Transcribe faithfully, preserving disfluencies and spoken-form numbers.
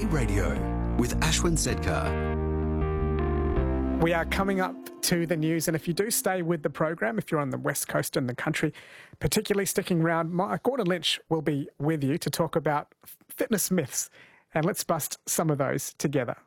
Radio with Ashwin Sedkar. We are coming up to the news, and if you do stay with the program, if you're on the west coast in the country, particularly sticking around, Mike Gordon Lynch will be with you to talk about fitness myths, and let's bust some of those together.